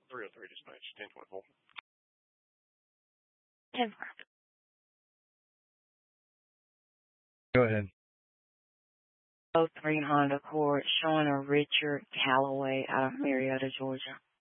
303 dispatch, 1024. 10. Go ahead. 03 Honda Accord showing a Richard Calloway out of Marietta, Georgia.